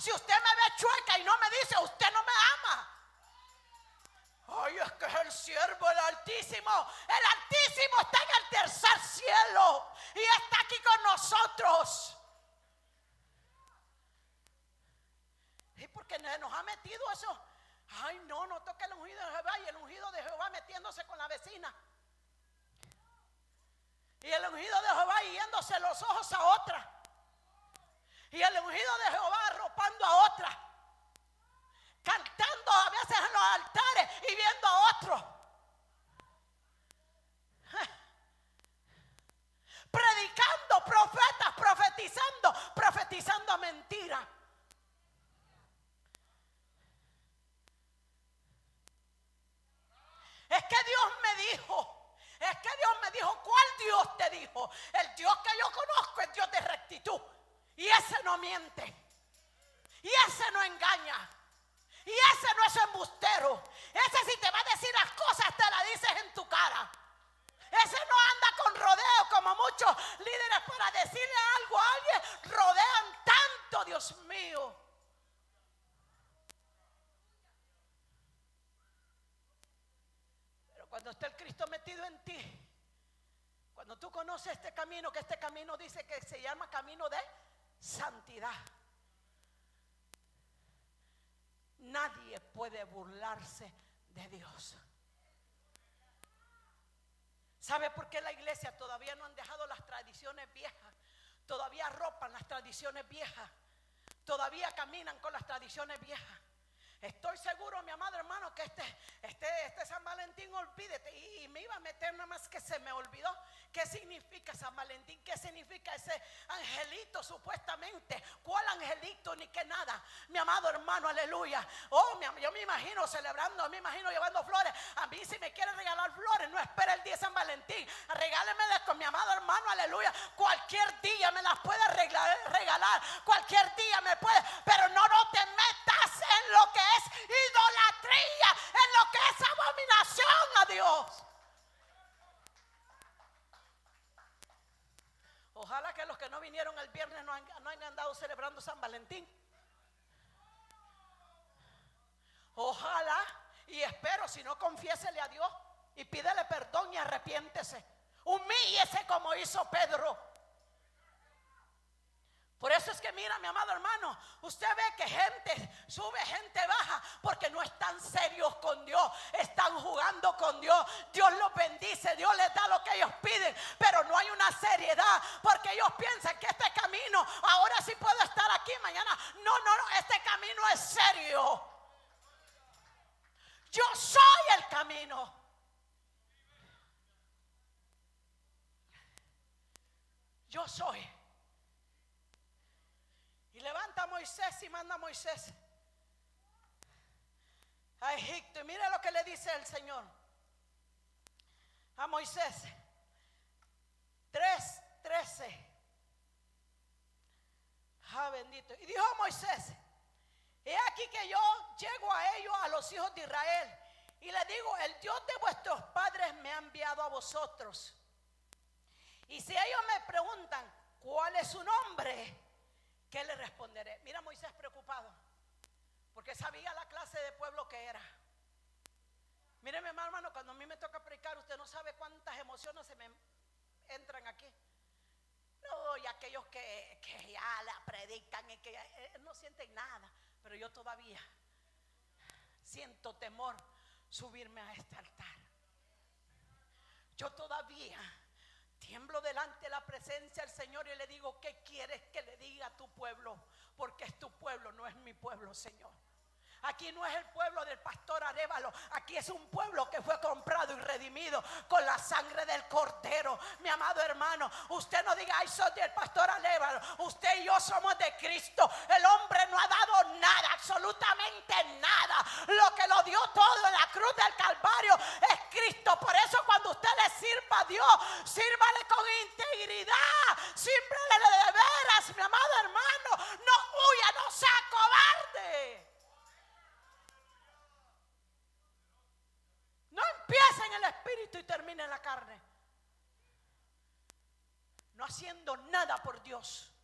Si usted me ve chueca y no me dice, usted no me ama. Ay, es que es el siervo del Altísimo. El Altísimo está en el tercer cielo y está aquí con nosotros. ¿Y por qué nos ha metido eso? Ay, no toque el ungido de Jehová, y el ungido de Jehová metiéndose con la vecina. Y el ungido de Jehová yéndose los ojos a otra. Y el ungido de Jehová arropando a otra. Cantando a veces en los altares y viendo a otro. Predicando, profetas, profetizando mentira. Es que Dios me dijo, ¿cuál Dios te dijo? El Dios que yo conozco es Dios de rectitud. Y ese no miente. Y ese no engaña. Y ese no es embustero. Ese, si te va a decir las cosas, te las dices en tu cara. Ese no anda con rodeo como muchos líderes para decirle algo a alguien. Rodean tanto, Dios mío. Pero cuando está el Cristo metido en ti, cuando tú conoces este camino, que este camino dice que se llama camino de santidad, nadie puede burlarse de Dios. ¿Sabe por qué la iglesia todavía no han dejado las tradiciones viejas? Todavía arropan las tradiciones viejas. Todavía caminan con las tradiciones viejas. Estoy seguro, mi amado hermano, que este San Valentín, olvídate. Y me iba a meter nada más que se me olvidó. ¿Qué significa San Valentín? ¿Qué significa ese angelito supuestamente? ¿Cuál angelito? Ni que nada. Mi amado hermano, aleluya. Oh, yo me imagino celebrando, me imagino llevando flores. A mí, si me quiere regalar flores, no espere el día de San Valentín. Regálemelas con mi amado hermano, aleluya. Cualquier día me las puede regalar. Cualquier día me puede. Pero no te metas en lo que es idolatría, en lo que es abominación a Dios. Ojalá que los que no vinieron el viernes no hayan andado celebrando San Valentín. Ojalá, y espero, si no, confiésele a Dios y pídele perdón y arrepiéntese. Humíllese como hizo Pedro. Por eso es que mira, mi amado hermano, usted ve que gente sube, gente baja, porque no están serios con Dios, están jugando con Dios. Dios los bendice, Dios les da lo que ellos piden, pero no hay una seriedad, porque ellos piensan que este camino, ahora sí puedo estar aquí, mañana no, este camino es serio. Yo soy el camino. Yo soy. Y levanta a Moisés y manda a Moisés a Egipto. Y mira lo que le dice el Señor a Moisés. 3:13. Ah, bendito. Y dijo a Moisés: he aquí que yo llego a ellos, a los hijos de Israel, y les digo: el Dios de vuestros padres me ha enviado a vosotros. Y si ellos me preguntan cuál es su nombre, ¿qué le responderé? Mira, Moisés preocupado, porque sabía la clase de pueblo que era. Mire, mi hermano, cuando a mí me toca predicar, usted no sabe cuántas emociones se me entran aquí. No, y aquellos que ya la predican y que no sienten nada, pero yo todavía siento temor subirme a este altar. Yo todavía tiemblo delante de la presencia del Señor y le digo: ¿qué quieres que le diga a tu pueblo? Porque es tu pueblo, no es mi pueblo, Señor. Aquí no es el pueblo del pastor Arévalo. Aquí es un pueblo que fue comprado y redimido con la sangre del Cordero. Mi amado hermano, usted no diga: ay, soy del pastor Arévalo. Usted y yo somos de Cristo. El hombre no ha dado nada, absolutamente nada. Lo que lo dio todo en la cruz del Calvario es Cristo. Por eso, cuando usted le sirva a Dios, sírvale con integridad, sírvale de veras, mi amado hermano. No huya, no sea cobarde. No empiece en el espíritu y termine en la carne, no haciendo nada por Dios.